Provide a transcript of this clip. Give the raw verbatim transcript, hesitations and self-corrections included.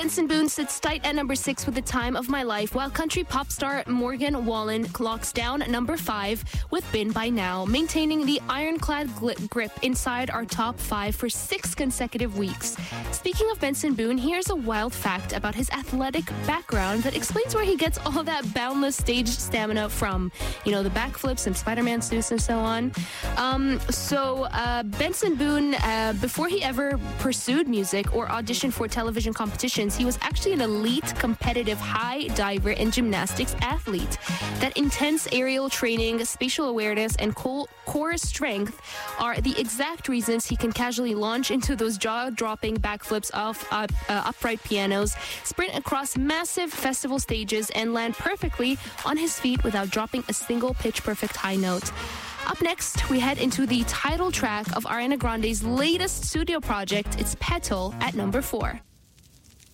Benson Boone sits tight at number six with The Time of My Life, while country pop star Morgan Wallen clocks down at number five with Been By Now, maintaining the ironclad gl- grip inside our top five for six consecutive weeks. Speaking of Benson Boone, here's a wild fact about his athletic background that explains where he gets all that boundless stage stamina from. You know, the backflips and Spider-Man suits and so on. Um, so uh, Benson Boone, uh, before he ever pursued music or auditioned for television competitions, he was actually an elite competitive high diver and gymnastics athlete. That intense aerial training, spatial awareness, and core strength are the exact reasons he can casually launch into those jaw-dropping backflips off uh, uh, upright pianos, sprint across massive festival stages, and land perfectly on his feet without dropping a single pitch-perfect high note. Up next, we head into the title track of Ariana Grande's latest studio project. It's Petal at number four.